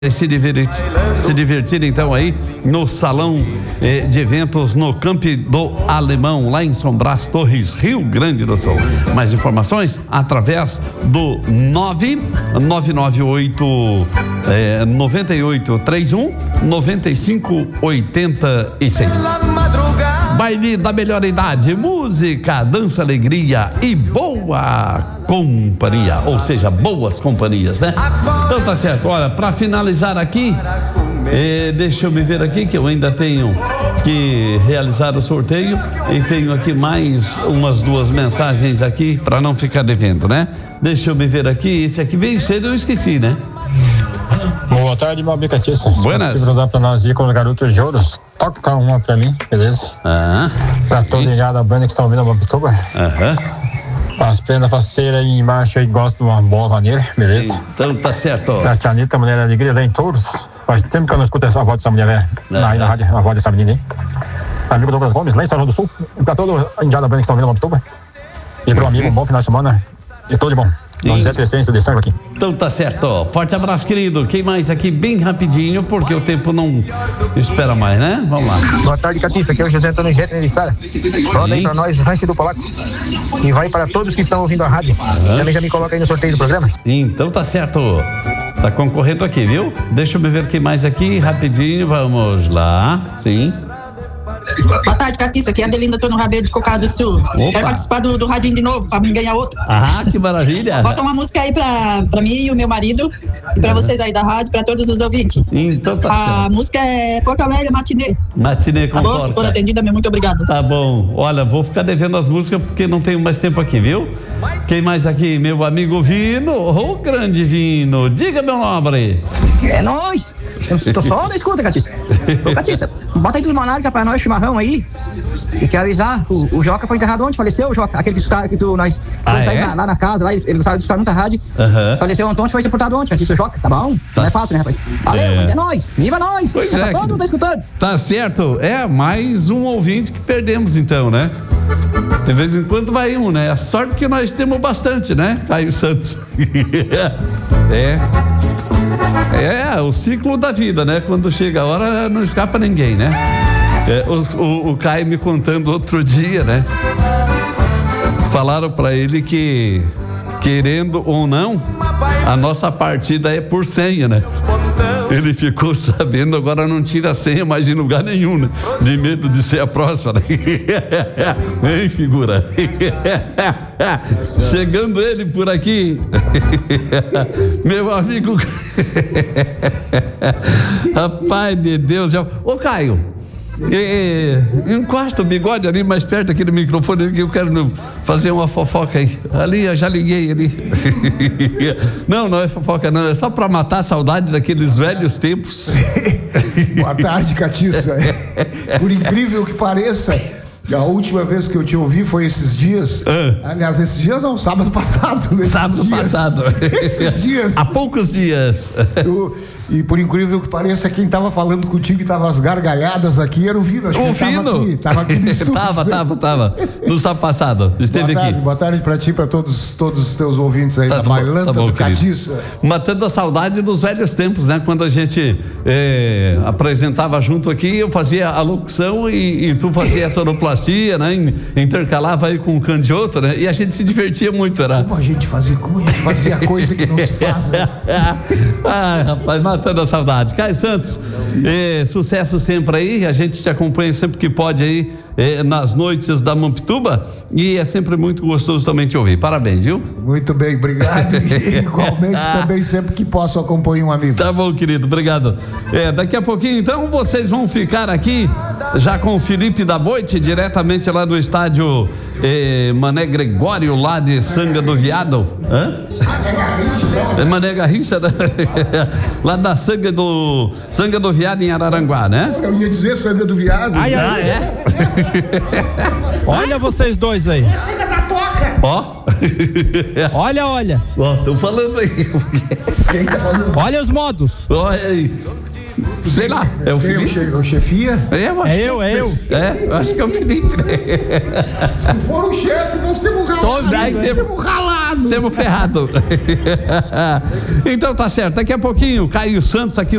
se divertir então aí no salão de eventos no Camp do Alemão, lá em São Brás, Torres, Rio Grande do Sul. Mais informações através do 9998 9831 9586. Baile da melhor idade, música, dança, alegria e boa companhia, ou seja, boas companhias, né? Então tá certo. Olha, para finalizar aqui, deixa eu me ver aqui que eu ainda tenho que realizar o sorteio e tenho aqui mais umas duas mensagens aqui para não ficar devendo, né? Deixa eu me ver aqui, esse aqui veio cedo, eu esqueci, né? Boa tarde, meu amigo Catiça. Buenas. Se dar pra nós ir com os garotos de ouros, toca uma pra mim, beleza? Pra toda a banda que está ouvindo a Mampituba. As prendas parceiras aí embaixo aí gostam de uma boa maneira, beleza? Então tá certo. A Tia Anitta, Mulher da Alegria, lá em Touros. Faz tempo que eu não escuto essa voz dessa mulher, né? Aí na rádio, a voz dessa menina aí. Amigo Douglas Gomes, lá em São João do Sul. E pra toda a indiada banda que está ouvindo a Mampituba. E pro amigo, um bom final de semana. E tudo de bom. José Crescência de Sérgio aqui. Então tá certo. Forte abraço, querido. Quem mais aqui bem rapidinho, porque o tempo não espera mais, né? Vamos lá. Boa tarde, Catiça. Aqui é o José Antônio Jetner de Sara. Roda aí pra nós, Rancho do Polaco. E vai para todos que estão ouvindo a rádio. Também já me coloca aí no sorteio do programa. Então tá certo. Tá concorrendo aqui, viu? Deixa eu ver quem mais aqui, rapidinho. Vamos lá. Sim. Boa tarde, Catiça. Aqui é a Adelinda, tô no Rabeiro de Cocado do Sul. Opa. Quero participar do radinho de novo, pra mim ganhar outro. Que maravilha. Bota uma música aí pra mim e o meu marido, e pra vocês aí da rádio, pra todos os ouvintes. Então tá certo. A música é Porto Alegre Matinê. Matinê com Tá bom? força. Se for atendida, muito obrigado. Tá bom. Olha, vou ficar devendo as músicas porque não tenho mais tempo aqui, viu? Quem mais aqui? Meu amigo Vino. Ô, grande Vino. Diga, meu nobre. É nóis. Eu tô só na escuta, Catiça. Ô, Catiça, bota aí dos Monarcas pra nós, chimarrão aí. E quero avisar, o Joca foi enterrado ontem, faleceu o Joca, aquele que nós fomos sair lá na casa, lá, ele gostava de escutar muita rádio. Faleceu ontem, foi sepultado ontem, Catiça, o Joca, tá bom? Não é fácil, né, rapaz? Valeu, mas é nóis, viva nós. Pois Todo mundo tá escutando. Tá certo. Mais um ouvinte que perdemos então, né? De vez em quando vai um, né? A sorte que nós temos bastante, né? Caio Santos. É o ciclo da vida, né? Quando chega a hora, não escapa ninguém, né? O Caio me contando outro dia, né? Falaram pra ele que, querendo ou não, a nossa partida é por senha, né? Ele ficou sabendo, agora não tira a senha mais em lugar nenhum, né? De medo de ser a próxima. Hein, figura? Chegando ele por aqui. Meu amigo. Rapaz de Deus. Ô, Caio. Encosta o bigode ali mais perto aqui do microfone que eu quero fazer uma fofoca aí. Ali, eu já liguei ali. Não é fofoca não, é só pra matar a saudade daqueles velhos tempos. Boa tarde, Catiça. Por incrível que pareça, a última vez que eu te ouvi foi esses dias. Aliás, esses dias não, sábado passado. Sábado passado. Esses dias. Há poucos dias. E por incrível que pareça, quem tava falando contigo e tava as gargalhadas aqui era o Vino. Acho que ele tava aqui no estúdio. Tava. No sábado passado. Esteve aqui. Boa tarde pra ti, pra todos os teus ouvintes aí da Bailanta do Catiça. Matando a saudade dos velhos tempos, né? Quando a gente apresentava junto aqui, eu fazia a locução e tu fazia a sonoplastia, né? Intercalava aí com um candidato, né? E a gente se divertia muito, era. Como a gente fazia coisa que não se faz, né? Rapaz, matando a saudade. Caio Santos, sucesso sempre aí, a gente te acompanha sempre que pode aí nas noites da Mampituba e é sempre muito gostoso também te ouvir. Parabéns, viu? Muito bem, obrigado. E igualmente também sempre que posso acompanhar um amigo. Tá bom, querido, obrigado. Daqui a pouquinho então vocês vão ficar aqui já com o Felipe da Boite, diretamente lá do estádio Mané Gregório, lá de Sanga do Viado. Mané Garrincha, né? Lá da Sanga do Viado em Araranguá, né? Eu ia dizer Sanga do Viado. Olha vocês dois aí. Ó. Olha. Ó, tô falando aí. Quem tá falando? Olha os modos. Olha aí. Sei lá, é o Felipe? O chefia? Eu acho que é o Felipe. Se for o chefe, nós temos ralado. Temos ralado. Temos ferrado. Então tá certo, daqui a pouquinho, Caio Santos aqui